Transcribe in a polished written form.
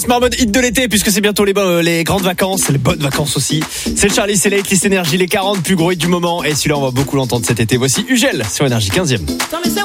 classement en mode hit de l'été, puisque c'est bientôt les grandes vacances, les bonnes vacances aussi. C'est Charlie Select, List Énergie, les 40 plus gros hits du moment. Et celui-là, on va beaucoup l'entendre cet été. Voici Ugel sur Énergie 15e.